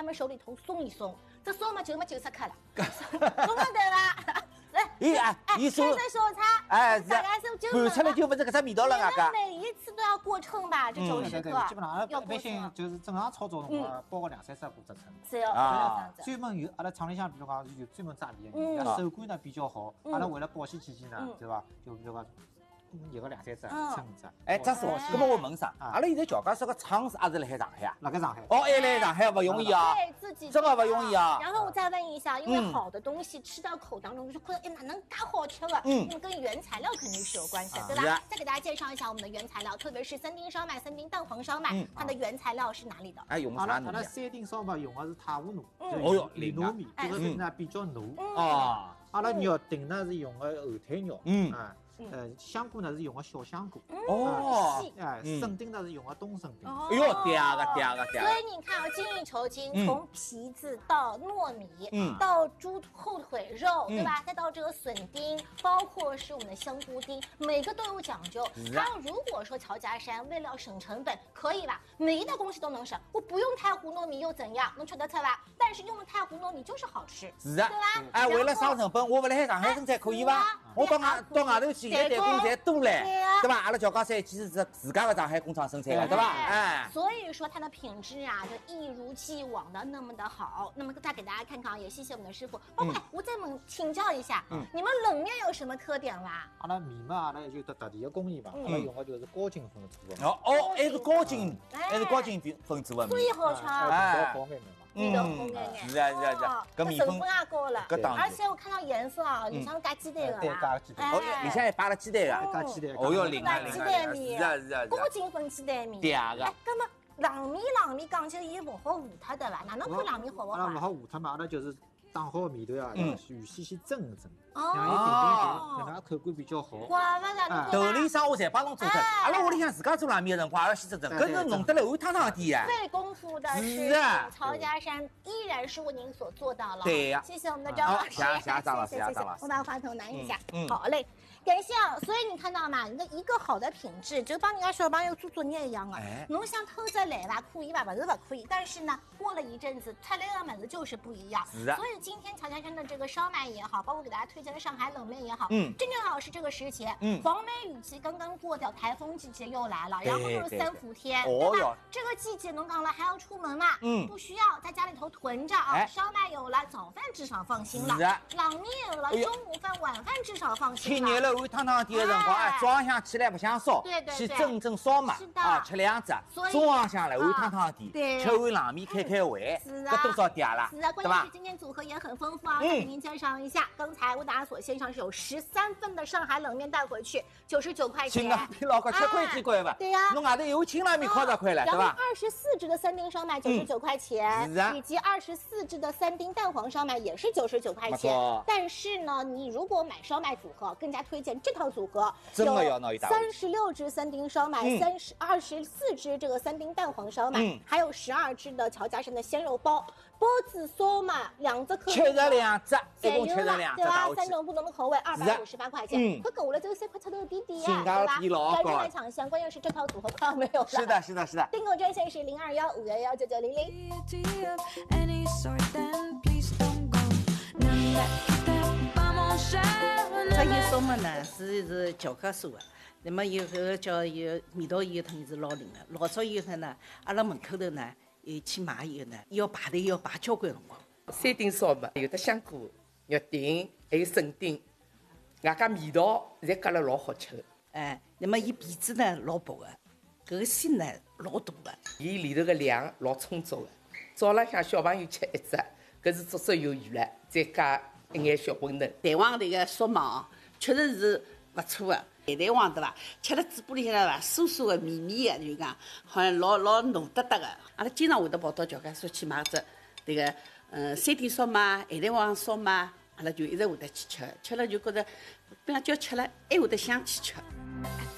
们手里头松一松，这烧嘛就没90克了，懂了对吧？ 伊说开水小菜，大概是就拌出来就不是搿只味道了啊！搿每一次都要过秤吧？这90克， 基本上一般性就是正常操作的话，包个2、3十股只称。 是要专门有阿拉厂里向，比如讲有专门炸米的人，手感呢比较好。阿拉为了保鲜起见呢，对吧？就比如讲。一个2、3只称一只。 哎，张师傅，那么我问啥？阿拉现在乔家这个厂是还是辣海上海啊？ 辣盖上海。 哦，还辣上海不容易啊！ 对自己这个不容易啊。 然后我再问一下，因为好的东西吃到口当中，就是觉得哎哪能嘎好吃了？那么跟原材料肯定是有关系的，对吧？再给大家介绍一下我们的原材料，特别是3丁烧麦、3丁蛋黄烧麦，它的原材料是哪里的？ 哎，用啥糯米？ 阿拉3丁烧麦用的是太湖糯， 哦哟， 里糯米，这个呢比较糯。 啊， 阿拉肉丁呢是用的后腿肉，香菇呢是用的小香菇， 哦， 生丁呢是用的冬生丁。 哎呦，对个。 所以你看啊，精益求精，从皮子到糯米，到猪后腿肉，对吧？再到这个笋丁，包括是我们的香菇丁，每个都有讲究。它如果说乔家山为了省成本，可以吧？每一道东西都能省，我不用太湖糯米又怎样？能吃得出吧？但是用了太湖糯米就是好吃， 是啊， 对吧？ 哎，为了省成本，我不辣海上海生产可以吧？我到外头去，现在代工侪多嘞，对吧？阿拉乔家山其实是自家的上海工厂生产的，对吧？哎， 所以说它的品质啊，就一如既往的那么的好。那么再给大家看看啊，也谢谢我们的师傅。包括我再请教一下，你们冷面有什么特点啦？ 阿拉面嘛，阿拉就特地的工艺嘛，阿拉用的就是高筋粉的制品。 哦，还是高筋粉制的面， 所以好吃， 比较好眼面嘛。 味道红眼眼。 是啊， 搿成本也高了，而且我看到颜色啊，里向加鸡蛋的， 对，加鸡蛋。 哦，里向还摆了鸡蛋啊， 加鸡蛋。 哦哟，灵啊， 鸡蛋面， 是高筋粉鸡蛋面。 对啊个。 那么冷面讲究伊勿好糊脱的伐？哪能看冷面好勿好？ 阿拉勿好糊脱嘛，阿拉就是打好面头啊，预先蒸一蒸， 哦， 让伊定，让它口感比较好。 怪勿得， 豆里生我侪帮侬做出。阿拉屋里向自家做冷面的辰光，阿拉先蒸，搿是弄得来碗汤汤点啊。 费功夫的是曹家山依然是为您所做到了。 对呀， 谢谢我们的张老师，谢谢。我把话筒拿一下，好嘞。感谢啊，所以你看到嘛，一个好的品质，就帮你家小朋友做作业一样啊。侬想偷着来吧，可以吧？不是不可以，但是呢，过了一阵子，出来的么子就是不一样。 是啊。 所以今天乔家山的这个烧麦也好，包括给大家推荐的上海冷面也好，正好是这个时节，黄梅雨季刚刚过掉，台风季节又来了，然后又是3伏天，对吧？这个季节侬讲了还要出门嘛，不需要在家里头囤着啊。烧麦有了，早饭至少放心了；冷面有了，中午饭、晚饭至少放心了。 天热了，碗汤汤点的辰光，早上向起来不想烧，去蒸烧麦啊，吃2只；中浪向来碗汤汤点，吃碗冷面开胃，搿多少点了？ 是啊，关键是今天组合也很丰富啊，再给您介绍一下。刚才我大家所线上是有13份的上海冷面带回去，99块钱， 亲啊，比老高7块几块吧？ 对呀， 侬外头有青冷面靠10块了，对吧？ 然后24只的3丁烧麦99块钱， 是啊， 以及24只的3丁蛋黄烧麦也是99块钱。但是呢，你如果买烧麦组合，更加推荐这套组合， 真的要拿一大 36只3丁烧麦，24只这个3丁蛋黄烧麦，还有12只的乔家山的鲜肉包。包子烧麦2只口味 ，72只，一共72只， 对吧？3种不同的口味，258块钱。可搿下来只有3块出头点点呀，对吧？赶紧来抢先，关键是这套组合快要没有了。 是的。 订购专线是 0215119900。这一烧麦呢是乔家烧的，那么有个叫有味道以后它是老灵的，老早以后呢，阿拉门口头呢。去买以后呢，要排队要排交关辰光。 3丁烧麦有的香菇、肉丁，还有笋丁，外加味道侪夹了老好吃的。 那么伊皮子呢老薄的，搿个馅呢老大的， 伊里头个量老充足的。早浪向小朋友吃1只，搿是足足有余了，再加一眼小馄饨。 蛋黄这个烧麦哦，确实是不错的。蛋黄对伐？吃了嘴巴里向对伐？酥酥的、绵绵的，就讲好像老糯得得的。阿拉经常会得跑到乔家山去买只这个3丁烧麦、蛋黄烧麦，阿拉就一直会得去吃，吃了就觉着，不想叫吃了，还会得想去吃。